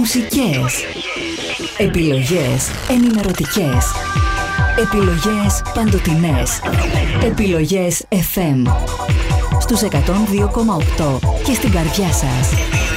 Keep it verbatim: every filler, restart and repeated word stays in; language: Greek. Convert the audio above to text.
μουσικές, επιλογές ενημερωτικές, επιλογές παντοτινές, επιλογές εφ εμ στους εκατόν δύο κόμμα οκτώ και στην καρδιά σας.